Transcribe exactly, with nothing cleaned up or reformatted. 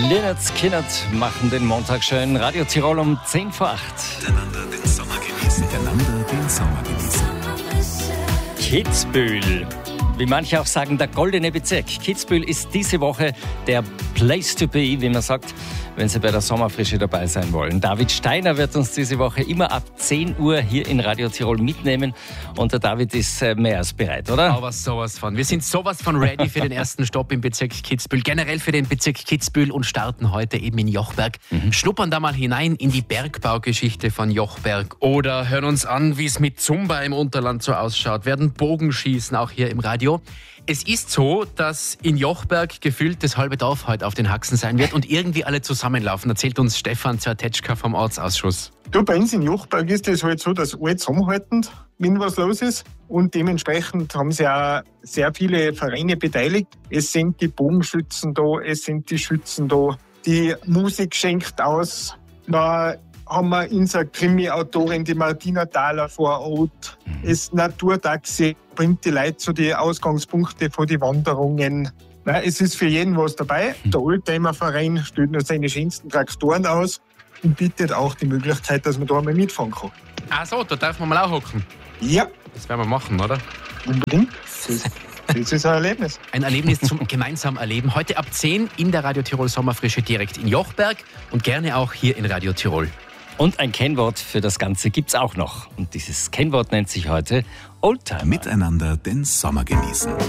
Lynyrd Skynyrd machen den Montag schön. Radio Tirol um zehn vor acht. Miteinander den Sommer genießen. Miteinander den Sommer genießen. Kitzbühel. Wie manche auch sagen, der goldene Bezirk. Kitzbühel ist diese Woche der Place to be, wie man sagt, wenn Sie bei der Sommerfrische dabei sein wollen. David Steiner wird uns diese Woche immer ab zehn Uhr hier in Radio Tirol mitnehmen. Und der David ist mehr als bereit, oder? Aber sowas von. Wir sind sowas von ready für den ersten Stopp im Bezirk Kitzbühel. Generell für den Bezirk Kitzbühel und starten heute eben in Jochberg. Mhm. Schnuppern da mal hinein in die Bergbaugeschichte von Jochberg. Oder hören uns an, wie es mit Zumba im Unterland so ausschaut. Werden Bogenschießen auch hier im Radio. Es ist so, dass in Jochberg gefühlt das halbe Dorf heute auf den Haxen sein wird und irgendwie alle zusammenlaufen. Erzählt uns Stefan Zertetschka vom Ortsausschuss. Du, bei uns in Jochberg ist es halt so, dass alle zusammenhalten, wenn was los ist. Und dementsprechend haben sich auch sehr viele Vereine beteiligt. Es sind die Bogenschützen da, es sind die Schützen da. Die Musik schenkt aus. Da haben wir unsere Krimi-Autorin, die Martina Thaler vor Ort. Das Naturtaxi bringt die Leute zu den Ausgangspunkten von den Wanderungen. Nein, es ist für jeden was dabei. Der Oldtimer-Verein stellt noch seine schönsten Traktoren aus und bietet auch die Möglichkeit, dass man da einmal mitfahren kann. Ach so, da darf man mal auch hocken. Ja. Das werden wir machen, oder? Unbedingt. Das, das ist ein Erlebnis. Ein Erlebnis zum gemeinsamen Erleben. Heute ab zehn in der Radio Tirol Sommerfrische direkt in Jochberg und gerne auch hier in Radio Tirol. Und ein Kennwort für das Ganze gibt's auch noch. Und dieses Kennwort nennt sich heute Oldtimer. Miteinander den Sommer genießen.